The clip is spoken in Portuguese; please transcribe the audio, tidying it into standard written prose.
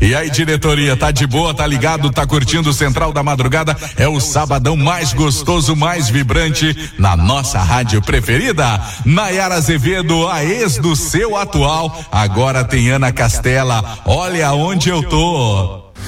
E aí, diretoria, tá de boa, tá ligado, tá curtindo o Central da Madrugada? É o sabadão mais gostoso, mais vibrante na nossa rádio preferida. Nayara Azevedo, a ex do seu atual, agora tem Ana Castela. Olha onde eu tô.